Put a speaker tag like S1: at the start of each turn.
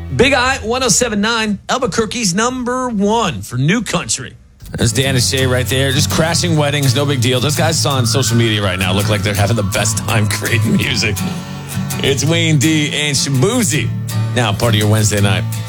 S1: Big I 107.9, Albuquerque's number one for new country. There's Dan and Shay right there, just crashing weddings, no big deal. Those guys on social media right now look like they're having the best time creating music. It's Wayne D and Shabuzi, now part of your Wednesday night.